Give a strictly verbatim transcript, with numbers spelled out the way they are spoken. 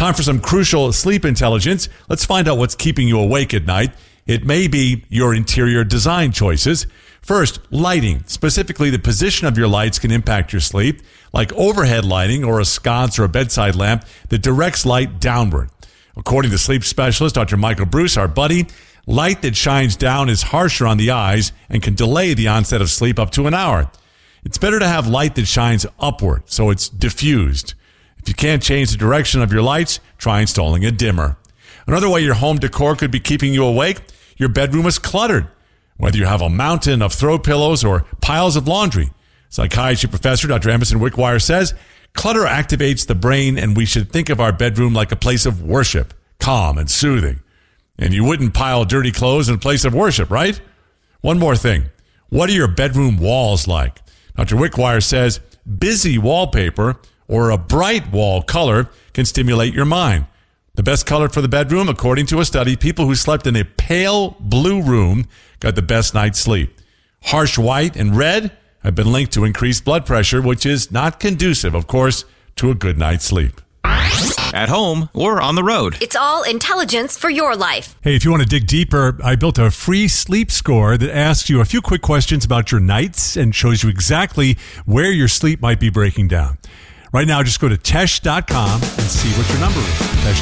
Time for some crucial sleep intelligence. Let's find out what's keeping you awake at night. It may be your interior design choices. First, lighting. Specifically, the position of your lights can impact your sleep, like overhead lighting or a sconce or a bedside lamp that directs light downward. According to sleep specialist Doctor Michael Bruce, our buddy, light that shines down is harsher on the eyes and can delay the onset of sleep up to an hour. It's better to have light that shines upward, so it's diffused. If you can't change the direction of your lights, try installing a dimmer. Another way your home decor could be keeping you awake, your bedroom is cluttered. Whether you have a mountain of throw pillows or piles of laundry. Psychiatry professor Doctor Emerson Wickwire says, clutter activates the brain and we should think of our bedroom like a place of worship, calm and soothing. And you wouldn't pile dirty clothes in a place of worship, right? One more thing. What are your bedroom walls like? Doctor Wickwire says, busy wallpaper or a bright wall color can stimulate your mind. The best color for the bedroom, according to a study, people who slept in a pale blue room got the best night's sleep. Harsh white and red have been linked to increased blood pressure, which is not conducive, of course, to a good night's sleep. At home or on the road. It's all intelligence for your life. Hey, if you want to dig deeper, I built a free sleep score that asks you a few quick questions about your nights and shows you exactly where your sleep might be breaking down. Right now, just go to tesh dot com and see what your number is. tesh